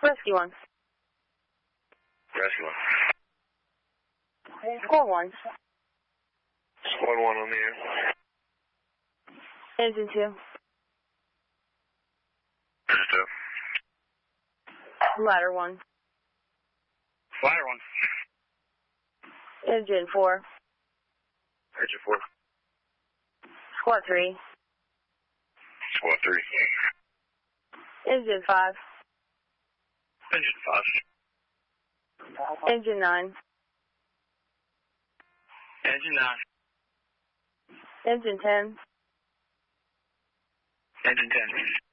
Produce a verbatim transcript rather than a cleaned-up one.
Rescue one. Rescue one. Squad one. Squad one on the air. Engine two. Engine two. Ladder one. Ladder one. Engine four. Engine four. Squad three. Squad three. Engine five. Engine five. Engine nine. Engine nine. Engine ten. Engine ten.